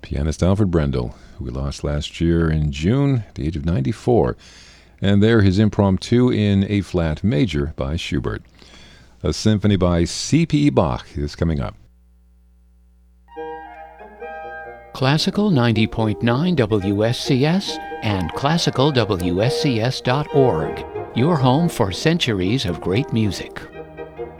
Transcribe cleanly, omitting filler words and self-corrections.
pianist Alfred Brendel, who we lost last year in June at the age of 94. And there, his Impromptu in A-flat major by Schubert. A symphony by C.P. Bach is coming up. Classical 90.9 WSCS and classicalwscs.org. Your home for centuries of great music.